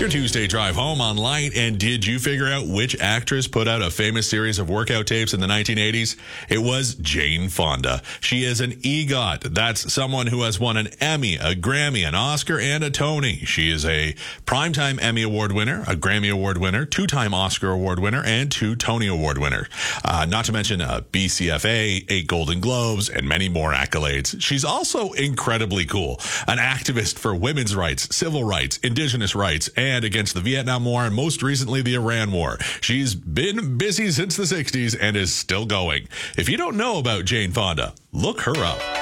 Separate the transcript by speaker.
Speaker 1: Your Tuesday drive home on Light. And did you figure out which actress put out a famous series of workout tapes in the 1980s? It was Jane Fonda. She is an EGOT. That's someone who has won an Emmy, a Grammy, an Oscar, and a Tony. She is a Primetime Emmy Award winner, a Grammy Award winner, two-time Oscar Award winner, and 2 Tony Award winner. Not to mention a BCFA, 8 Golden Globes, and many more accolades. She's also incredibly cool. An activist for women's rights, civil rights, indigenous rights, and against the Vietnam War, and most recently the Iran War. She's been busy since the 60s and is still going. If you don't know about Jane Fonda, look her up.